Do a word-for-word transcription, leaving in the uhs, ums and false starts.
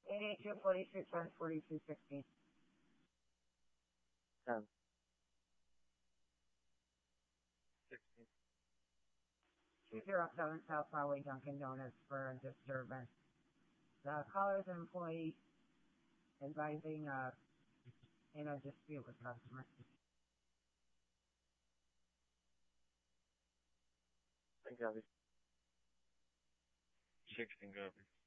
eighty-two forty-six on forty-two sixteen. ten. sixteen. two zero seven South Highway Dunkin' Donuts for a disturbance. The caller's an employee advising uh, in a dispute with customer. ten copy. sixteen copy.